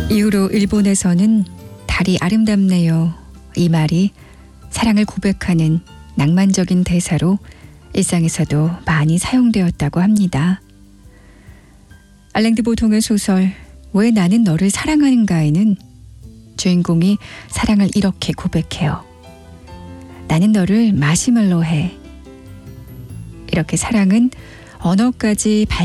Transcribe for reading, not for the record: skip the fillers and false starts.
이후로 일본에서는 달이 아름답네요. 이 말이 사랑을 고백하는 낭만적인 대사로 일상에서도 많이 사용되었다고 합니다. 알랭드 보통의 소설 왜 나는 너를 사랑하는가에는 주인공이 사랑을 이렇게 고백해요. 나는 너를 마시멜로 해. 이렇게 사랑은 언어까지